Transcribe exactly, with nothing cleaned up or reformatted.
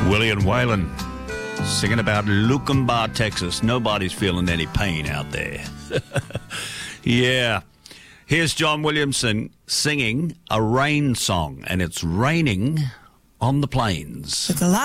Willie and Waylon singing about Lucumbar, Texas. Nobody's feeling any pain out there. Yeah. Here's John Williamson singing a rain song, and it's raining on the plains.